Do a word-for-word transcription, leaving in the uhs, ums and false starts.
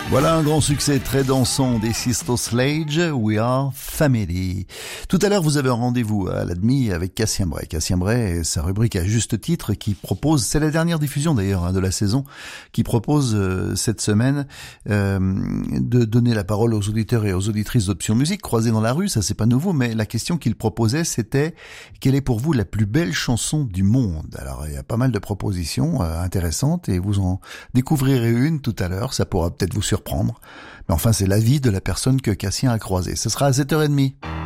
Voilà un grand succès très dansant des Sister Sledge, We Are Family. Tout à l'heure, vous avez un rendez-vous à l'Admi avec Cassien Bray. Cassien Bray, sa rubrique à juste titre, qui propose, c'est la dernière diffusion d'ailleurs hein, de la saison, qui propose euh, cette semaine euh, de donner la parole aux auditeurs et aux auditrices d'Option Musique, croisés dans la rue, ça c'est pas nouveau, mais la question qu'il proposait c'était, quelle est pour vous la plus belle chanson du monde? Alors il y a pas mal de propositions euh, intéressantes et vous en découvrirez une tout à l'heure, ça pourra peut-être vous surprendre. Mais enfin, c'est l'avis de la personne que Cassien a croisée. Ce sera à sept heures trente.